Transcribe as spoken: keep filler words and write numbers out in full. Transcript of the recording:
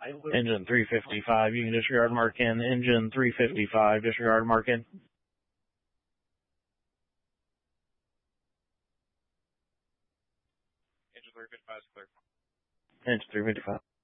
Engine three fifty-five, you can disregard mark in. Engine three fifty-five, disregard mark in. Engine three fifty-five is clear. Engine three fifty-five.